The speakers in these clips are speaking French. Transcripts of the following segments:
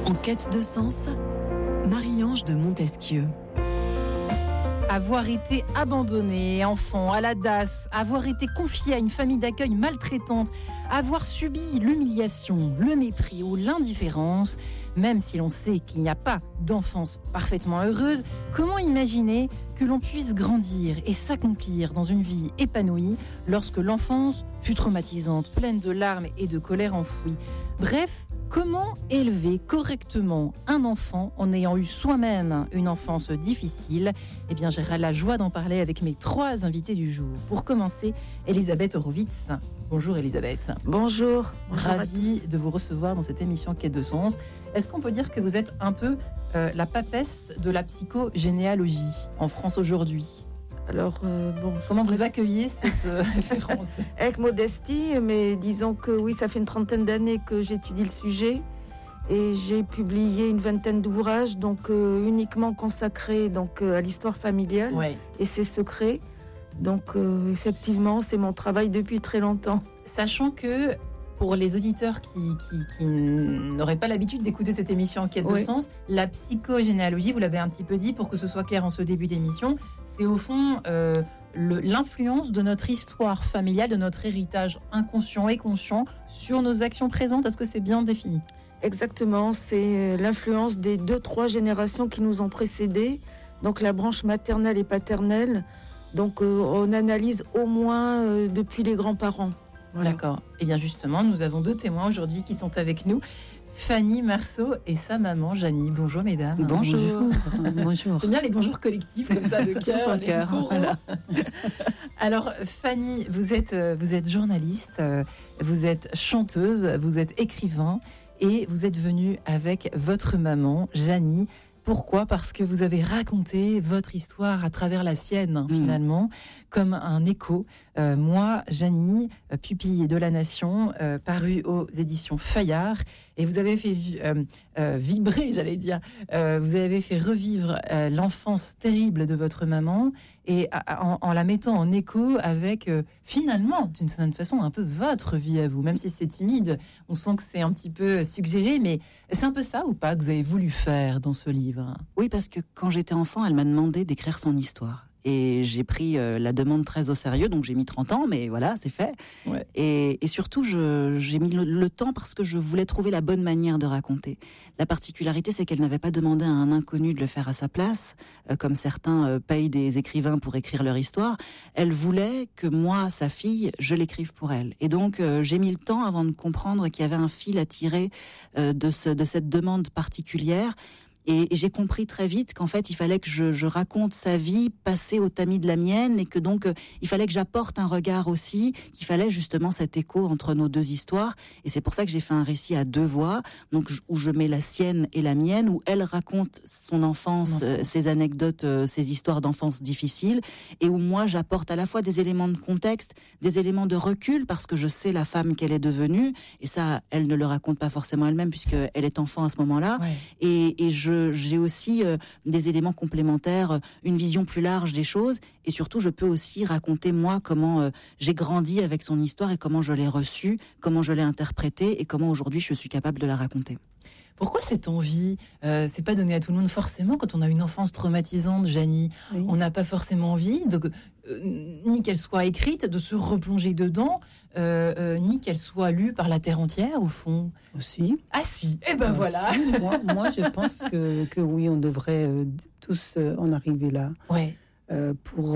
En quête de sens, Marie-Ange de Montesquieu. Avoir été abandonné, enfant, à la DAS, avoir été confié à une famille d'accueil maltraitante, avoir subi l'humiliation, le mépris ou l'indifférence, même si l'on sait qu'il n'y a pas d'enfance parfaitement heureuse, comment imaginer que l'on puisse grandir et s'accomplir dans une vie épanouie lorsque l'enfance fut traumatisante, pleine de larmes et de colère enfouie? Bref, comment élever correctement un enfant en ayant eu soi-même une enfance difficile? Eh bien, j'aurai la joie d'en parler avec mes 3 invités du jour. Pour commencer, Elisabeth Horowitz. Bonjour Elisabeth. Bonjour. Ravie de vous recevoir dans cette émission Quête de sens. Est-ce qu'on peut dire que vous êtes un peu la papesse de la psychogénéalogie en France aujourd'hui? Alors, comment vous accueillez cette référence? Avec modestie, mais disons que oui, ça fait une 30aine d'années que j'étudie le sujet et j'ai publié une 20aine d'ouvrages, donc uniquement consacrés à l'histoire familiale et ses secrets. Donc effectivement, c'est mon travail depuis très longtemps. Sachant que pour les auditeurs qui n'auraient pas l'habitude d'écouter cette émission en quête de sens, la psychogénéalogie, vous l'avez un petit peu dit pour que ce soit clair en ce début d'émission, c'est au fond l'influence de notre histoire familiale, de notre héritage inconscient et conscient sur nos actions présentes. Est-ce que c'est bien défini? Exactement, c'est l'influence des 2-3 générations qui nous ont précédés, donc la branche maternelle et paternelle. Donc on analyse au moins depuis les grands-parents. Voilà. D'accord. Et bien justement, nous avons 2 témoins aujourd'hui qui sont avec nous. Fanny Marceau et sa maman Janie. Bonjour mesdames. Bonjour. Bonjour. J'aime bien les bonjours collectifs comme ça de cœur. Tous en cœur. Voilà. Alors Fanny, vous êtes journaliste, vous êtes chanteuse, vous êtes écrivain et vous êtes venue avec votre maman Janie. Pourquoi ? Parce que vous avez raconté votre histoire à travers la sienne, finalement, comme un écho. Moi, Janie, pupille de la Nation, paru aux éditions Fayard, et vous avez fait vibrer, j'allais dire, vous avez fait revivre l'enfance terrible de votre maman, et en la mettant en écho avec, finalement, d'une certaine façon, un peu votre vie à vous. Même si c'est timide, on sent que c'est un petit peu suggéré, mais c'est un peu ça ou pas que vous avez voulu faire dans ce livre? Oui, parce que quand j'étais enfant, elle m'a demandé d'écrire son histoire. Et j'ai pris la demande très au sérieux, donc j'ai mis 30 ans, mais voilà, c'est fait. Ouais. Et surtout, j'ai mis le temps parce que je voulais trouver la bonne manière de raconter. La particularité, c'est qu'elle n'avait pas demandé à un inconnu de le faire à sa place, comme certains payent des écrivains pour écrire leur histoire. Elle voulait que moi, sa fille, je l'écrive pour elle. Et donc, j'ai mis le temps avant de comprendre qu'il y avait un fil à tirer de cette demande particulière. Et j'ai compris très vite qu'en fait, il fallait que je raconte sa vie passée au tamis de la mienne et que donc, il fallait que j'apporte un regard aussi, qu'il fallait justement cet écho entre nos 2 histoires. Et c'est pour ça que j'ai fait un récit à 2 voix, donc où je mets la sienne et la mienne, où elle raconte son enfance. Ses anecdotes, ses histoires d'enfance difficiles, et où moi, j'apporte à la fois des éléments de contexte, des éléments de recul, parce que je sais la femme qu'elle est devenue, et ça, elle ne le raconte pas forcément elle-même, puisqu'elle est enfant à ce moment-là. Ouais. Et j'ai aussi des éléments complémentaires, une vision plus large des choses, et surtout je peux aussi raconter moi comment j'ai grandi avec son histoire et comment je l'ai reçue, comment je l'ai interprétée et comment aujourd'hui je suis capable de la raconter. Pourquoi cette envie c'est pas donné à tout le monde forcément quand on a une enfance traumatisante, Janie. Oui. On n'a pas forcément envie, ni qu'elle soit écrite, de se replonger dedans, ni qu'elle soit lue par la terre entière, au fond. Aussi. Ah si, et ben voilà. Moi, je pense que oui, on devrait tous en arriver là. Ouais. Pour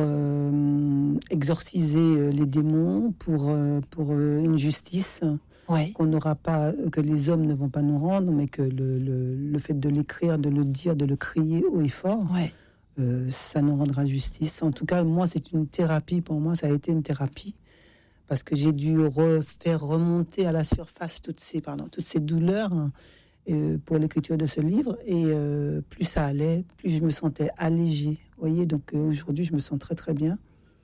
exorciser les démons, pour une justice. Ouais. Qu'on n'aura pas, que les hommes ne vont pas nous rendre, mais que le fait de l'écrire, de le dire, de le crier haut et fort, ça nous rendra justice. En tout cas, moi, c'est une thérapie. Pour moi, ça a été une thérapie. Parce que j'ai dû faire remonter à la surface toutes ces douleurs pour l'écriture de ce livre. Et plus ça allait, plus je me sentais allégée. Vous voyez, donc aujourd'hui, je me sens très, très bien.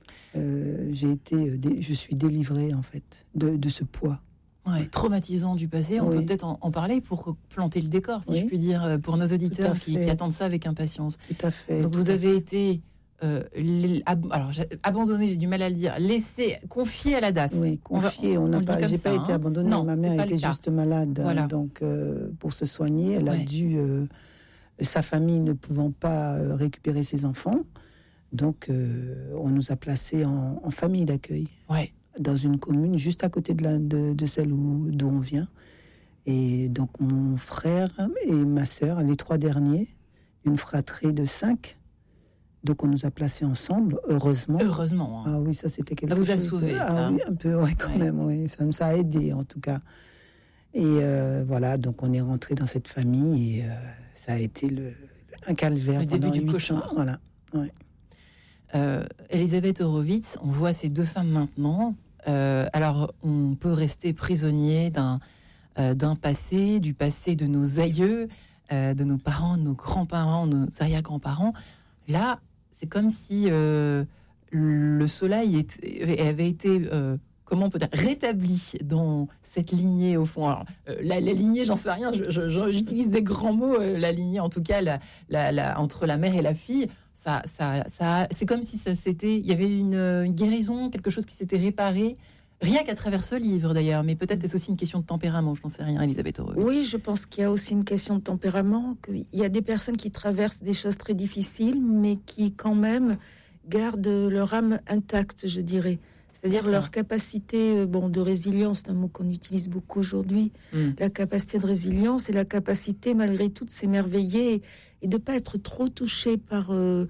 Je suis délivrée, en fait, de ce poids. Ouais, traumatisant du passé, on peut peut-être en parler pour planter le décor, si je puis dire, pour nos auditeurs qui attendent ça avec impatience. Tout à fait. Donc vous avez été abandonner, j'ai du mal à le dire, confier à la DAS. Oui, confier. J'ai pas été abandonnée. Non, ma mère était juste malade. Voilà. Donc, pour se soigner, elle a dû... sa famille ne pouvant pas récupérer ses enfants. Donc, on nous a placés en famille d'accueil. Ouais. Dans une commune juste à côté de celle d'où on vient. Et donc, mon frère et ma sœur, les 3 derniers, une fratrie de 5. Donc, on nous a placés ensemble, heureusement. Heureusement. Ah oui, ça, c'était quelque chose. Ça vous a sauvé, ça. Ah oui, un peu, ouais, quand même, oui. Ça a aidé, en tout cas. Et voilà, donc on est rentré dans cette famille et ça a été un calvaire. Le début du cauchemar. Voilà, ouais. Elisabeth Horowitz, on voit ces 2 femmes maintenant. Alors, on peut rester prisonnier d'un passé, du passé de nos aïeux, de nos parents, de nos grands-parents, de nos arrière-grands-parents. Là, c'est comme si le soleil avait été, comment on peut dire, rétabli dans cette lignée au fond. Alors, la lignée, j'en sais rien, j'utilise des grands mots, la lignée, en tout cas, entre la mère et la fille. Ça, c'est comme si il y avait une guérison, quelque chose qui s'était réparé. Rien qu'à travers ce livre, d'ailleurs, mais peut-être est-ce aussi une question de tempérament, je n'en sais rien, Elisabeth Horowitz. Oui, je pense qu'il y a aussi une question de tempérament, qu'il y a des personnes qui traversent des choses très difficiles, mais qui, quand même, gardent leur âme intacte, je dirais. C'est-à-dire leur capacité de résilience, c'est un mot qu'on utilise beaucoup aujourd'hui. La capacité de résilience et la capacité, malgré tout, de s'émerveiller et de ne pas être trop touché par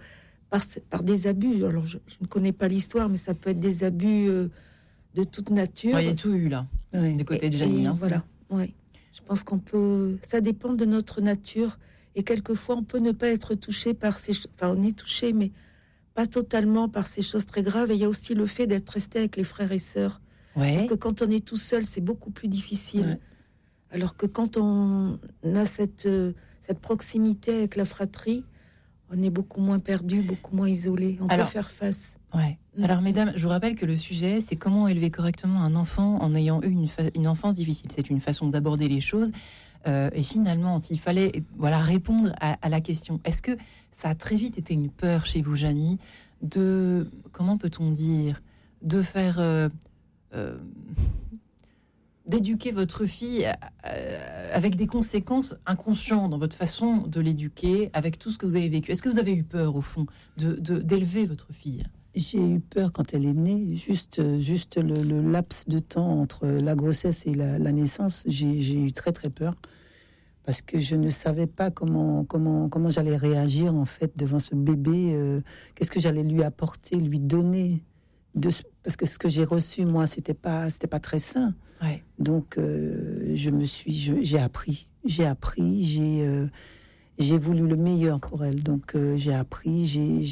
des abus. Alors, je ne connais pas l'histoire, mais ça peut être des abus... de toute nature. Il y a tout eu là, du côté de Janie. Voilà, ouais. Je pense qu'on peut... Ça dépend de notre nature. Et quelquefois, on peut ne pas être touché par ces choses... Enfin, on est touché, mais pas totalement par ces choses très graves. Et il y a aussi le fait d'être resté avec les frères et sœurs. Ouais. Parce que quand on est tout seul, c'est beaucoup plus difficile. Ouais. Alors que quand on a cette proximité avec la fratrie, on est beaucoup moins perdu, beaucoup moins isolé. On peut faire face. Ouais. Alors, mesdames, je vous rappelle que le sujet, c'est comment élever correctement un enfant en ayant eu une enfance difficile. C'est une façon d'aborder les choses. Et finalement, s'il fallait répondre à la question, est-ce que ça a très vite été une peur chez vous, Janie, comment peut-on dire, de faire... d'éduquer votre fille avec des conséquences inconscientes dans votre façon de l'éduquer, avec tout ce que vous avez vécu. Est-ce que vous avez eu peur, au fond, d'élever votre fille ? J'ai eu peur quand elle est née, juste le laps de temps entre la grossesse et la naissance. J'ai eu très très peur parce que je ne savais pas comment j'allais réagir en fait devant ce bébé. Qu'est-ce que j'allais lui apporter, lui donner parce que ce que j'ai reçu moi c'était pas très sain. Ouais. Donc j'ai appris, j'ai voulu le meilleur pour elle, donc j'ai appris,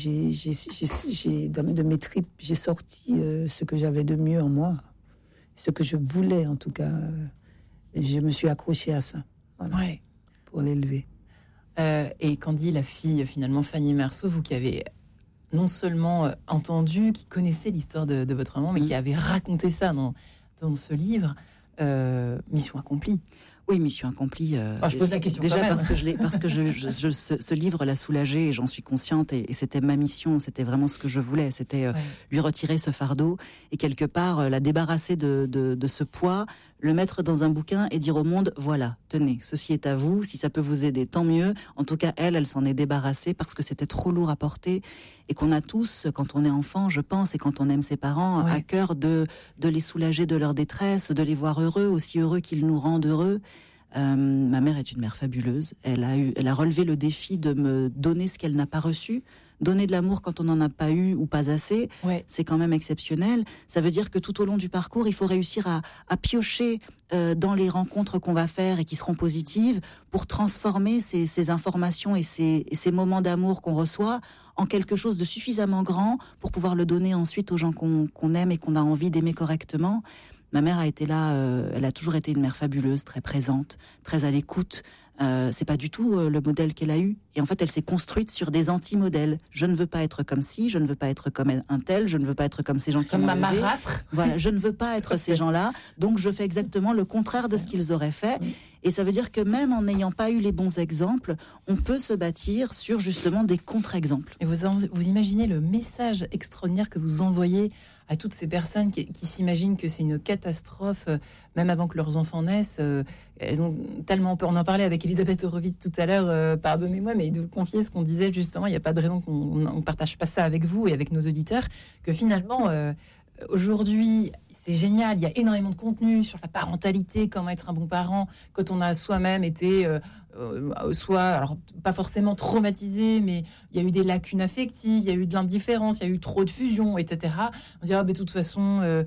de mes tripes, j'ai sorti ce que j'avais de mieux en moi, ce que je voulais en tout cas. Je me suis accrochée à ça, pour l'élever. Et quand dit la fille, finalement, Fanny Marceau, vous qui avez non seulement entendu, qui connaissait l'histoire de votre maman, mais qui avez raconté ça dans ce livre, mission accomplie. Oui, mission accomplie. Je pose la question déjà quand même. parce que ce livre l'a soulagée et j'en suis consciente et c'était ma mission, c'était vraiment ce que je voulais, c'était lui retirer ce fardeau et quelque part la débarrasser de ce poids, le mettre dans un bouquin et dire au monde, voilà, tenez, ceci est à vous, si ça peut vous aider, tant mieux. En tout cas, elle s'en est débarrassée parce que c'était trop lourd à porter et qu'on a tous, quand on est enfant, je pense, et quand on aime ses parents, à cœur de les soulager de leur détresse, de les voir heureux, aussi heureux qu'ils nous rendent heureux. Ma mère est une mère fabuleuse. Elle a relevé le défi de me donner ce qu'elle n'a pas reçu. Donner de l'amour quand on n'en a pas eu ou pas assez, c'est quand même exceptionnel. Ça veut dire que tout au long du parcours, il faut réussir à piocher dans les rencontres qu'on va faire et qui seront positives pour transformer ces informations et ces moments d'amour qu'on reçoit en quelque chose de suffisamment grand pour pouvoir le donner ensuite aux gens qu'on aime et qu'on a envie d'aimer correctement. Ma mère a été là, elle a toujours été une mère fabuleuse, très présente, très à l'écoute. C'est pas du tout le modèle qu'elle a eu. Et en fait, elle s'est construite sur des anti-modèles. Je ne veux pas être comme ci, je ne veux pas être comme un tel, je ne veux pas être comme ces gens qui comme m'ont ma élevé. marâtre. Voilà, je ne veux pas être ces gens-là. Donc, je fais exactement le contraire de ce qu'ils auraient fait. Et ça veut dire que même en n'ayant pas eu les bons exemples, on peut se bâtir sur justement des contre-exemples. Et vous imaginez le message extraordinaire que vous envoyez à toutes ces personnes qui s'imaginent que c'est une catastrophe, même avant que leurs enfants naissent. Elles ont tellement peur. On en parlait avec Elisabeth Horowitz tout à l'heure, pardonnez-moi, mais de vous confier ce qu'on disait justement, il n'y a pas de raison qu'on ne partage pas ça avec vous et avec nos auditeurs, que finalement, aujourd'hui, c'est génial, il y a énormément de contenu sur la parentalité, comment être un bon parent, quand on a soi-même été... alors pas forcément traumatisé, mais il y a eu des lacunes affectives, il y a eu de l'indifférence, il y a eu trop de fusion, etc. On se dit, de toute façon,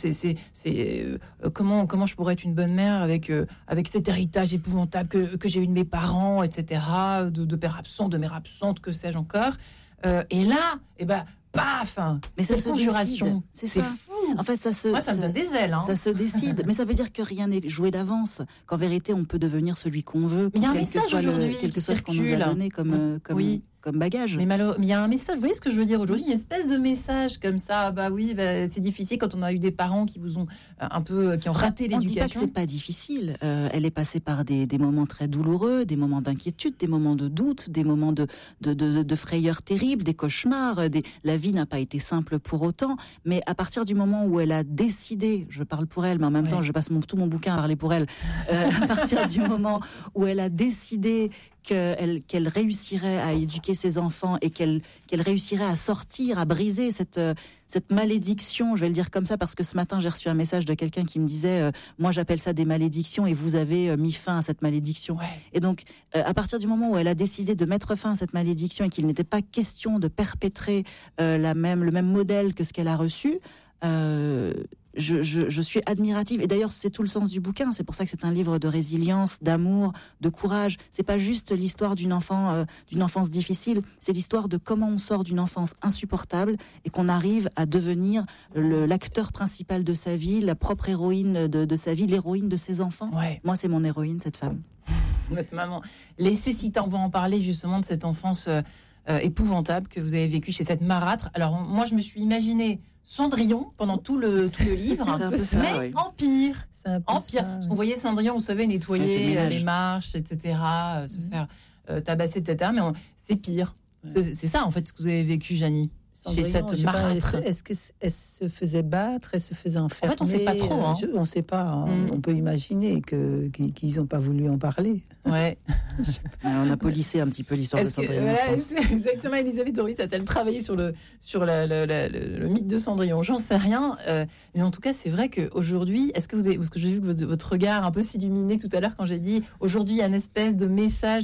comment je pourrais être une bonne mère avec cet héritage épouvantable que j'ai eu de mes parents, etc., de pères absents, de mères absentes, que sais-je encore. Et là, paf, mais ça se conjuration, c'est ça. Fou. En fait, moi, ça me donne des ailes. Ça se décide, mais ça veut dire que rien n'est joué d'avance. Qu'en vérité, on peut devenir celui qu'on veut, mais il y a un message aujourd'hui, quel que soit ce qu'on nous a donné comme bagage. Mais il y a un message. Vous voyez ce que je veux dire aujourd'hui ? Une espèce de message comme ça. C'est difficile quand on a eu des parents qui vous ont qui ont raté l'éducation. On dit pas que c'est pas difficile. Elle est passée par des moments très douloureux, des moments d'inquiétude, des moments de doute, des moments de frayeur terrible, des cauchemars. La vie n'a pas été simple pour autant. Mais à partir du moment où elle a décidé, je parle pour elle, mais en même temps, je passe tout mon bouquin à parler pour elle. À partir du moment où elle a décidé qu'elle réussirait à éduquer ses enfants et qu'elle réussirait à sortir, à briser cette malédiction, je vais le dire comme ça, parce que ce matin, j'ai reçu un message de quelqu'un qui me disait moi, j'appelle ça des malédictions et vous avez mis fin à cette malédiction. Ouais. Et donc, à partir du moment où elle a décidé de mettre fin à cette malédiction et qu'il n'était pas question de perpétrer le même modèle que ce qu'elle a reçu, je suis admirative. Et d'ailleurs, c'est tout le sens du bouquin. C'est pour ça que c'est un livre de résilience, d'amour, de courage. C'est pas juste l'histoire d'une enfance difficile. C'est l'histoire de comment on sort d'une enfance insupportable et qu'on arrive à devenir l'acteur principal de sa vie, la propre héroïne de sa vie, l'héroïne de ses enfants. Ouais. Moi, c'est mon héroïne, cette femme. Votre maman. Les Cécita, on va en parler justement de cette enfance épouvantable que vous avez vécue chez cette marâtre. Alors, moi, je me suis imaginée Cendrillon pendant tout le livre, mais en pire. Parce qu'on voyait Cendrillon, vous savez, nettoyer les marches, etc., se faire tabasser, etc. Mais c'est pire. Ouais. C'est ça, en fait, ce que vous avez vécu, Janie, chez cette marâtre. Est-ce qu'elle se faisait battre, elle se faisait enfermer ? En fait, on ne sait pas trop. On ne sait pas. On peut imaginer qu'ils n'ont pas voulu en parler. Ouais. On a polissé un petit peu l'histoire de Cendrillon. Voilà, c'est exactement. Elisabeth Horowitz a-t-elle travaillé sur le mythe de Cendrillon ? J'en sais rien. Mais en tout cas, c'est vrai qu'aujourd'hui, parce que j'ai vu que votre regard un peu s'illuminer tout à l'heure quand j'ai dit aujourd'hui, il y a une espèce de message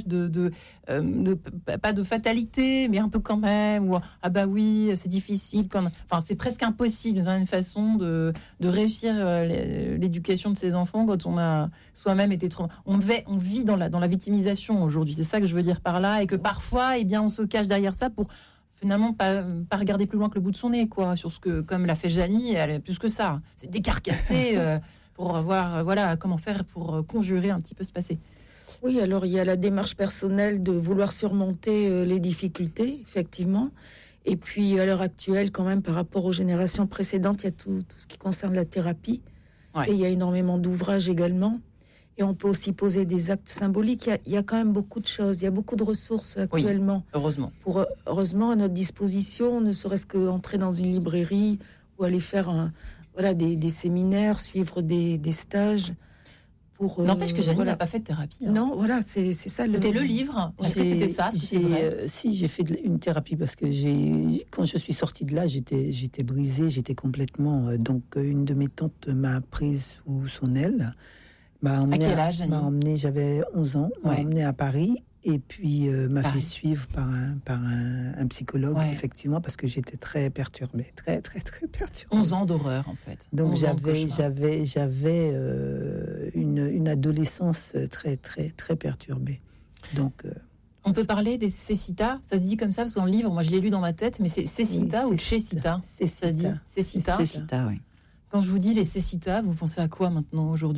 pas de fatalité, mais un peu quand même. Ou, oui, c'est difficile. C'est presque impossible d'une façon de réussir l'éducation de ses enfants quand on a soi-même été trop. On vit dans la victimisation aujourd'hui. C'est ça que je veux dire par là, et que parfois, on se cache derrière ça pour finalement pas regarder plus loin que le bout de son nez, quoi. Sur ce que, comme l'a fait Janie, elle est plus que ça. C'est décarcasser pour voir comment faire pour conjurer un petit peu ce passé. Oui, alors il y a la démarche personnelle de vouloir surmonter les difficultés, effectivement. Et puis, à l'heure actuelle, quand même, par rapport aux générations précédentes, il y a tout ce qui concerne la thérapie. Ouais. Et il y a énormément d'ouvrages également. Et on peut aussi poser des actes symboliques. Il y a quand même beaucoup de choses. Il y a beaucoup de ressources actuellement. Oui, heureusement. Heureusement, à notre disposition, ne serait-ce qu'entrer dans une librairie ou aller faire des séminaires, suivre des stages. N'empêche que Janie n'a pas fait de thérapie. Hein. Non, voilà, c'est ça. C'était le livre. Est-ce que c'était ça ? Si, j'ai fait une thérapie parce que quand je suis sortie de là, j'étais brisée, j'étais complètement. Donc, une de mes tantes m'a prise sous son aile. À quel âge, Janie ? J'avais 11 ans. M'a emmenée à Paris et puis m'a fait suivre par un psychologue, effectivement, parce que j'étais très perturbée, très, très, très perturbée. 11 ans d'horreur, en fait. Donc j'avais une adolescence très, très, très perturbée. Donc... on peut parler des Cécita, ça se dit comme ça, parce que dans le livre, moi je l'ai lu dans ma tête, mais c'est Cécita ou Cécita ? Ça se dit Cécita. Cécita, oui. Quand je vous dis les Cécita, vous pensez à quoi maintenant, aujourd'hui ?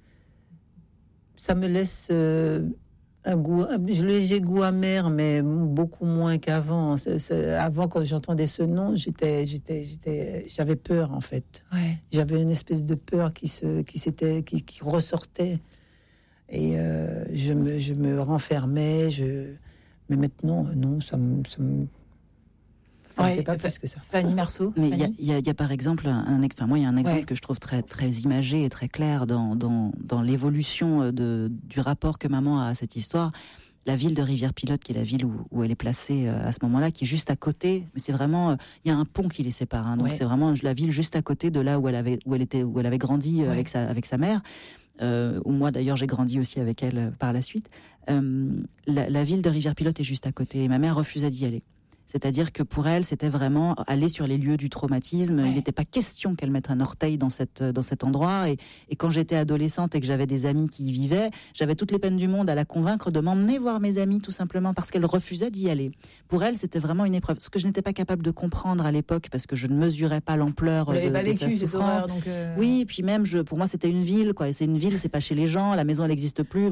Ça me laisse un léger goût amer, mais beaucoup moins qu'avant. Avant, quand j'entendais ce nom, j'avais peur, en fait. Ouais. J'avais une espèce de peur qui ressortait. Et je me renfermais. Mais maintenant, non, ça me fait pas plus que ça. Fanny Marceau. Mais il y a par exemple moi il y a un exemple que je trouve très très imagé et très clair dans l'évolution du rapport que maman a à cette histoire. La ville de Rivière-Pilote, qui est la ville où elle est placée à ce moment-là, qui est juste à côté. Mais c'est vraiment, il y a un pont qui les sépare. Hein, donc c'est vraiment la ville juste à côté de là où elle avait grandi avec sa mère. Où moi d'ailleurs j'ai grandi aussi avec elle par la suite. La ville de Rivière-Pilote est juste à côté. Et ma mère refusait d'y aller. C'est-à-dire que pour elle, c'était vraiment aller sur les lieux du traumatisme. Il n'était pas question qu'elle mette un orteil dans cet endroit. Et quand j'étais adolescente et que j'avais des amis qui y vivaient, j'avais toutes les peines du monde à la convaincre de m'emmener voir mes amis, tout simplement parce qu'elle refusait d'y aller. Pour elle, c'était vraiment une épreuve. Ce que je n'étais pas capable de comprendre à l'époque, parce que je ne mesurais pas l'ampleur de sa souffrance. Oui, puis même, pour moi, c'était une ville, quoi. Et c'est une ville, c'est pas chez les gens. La maison, elle n'existe plus.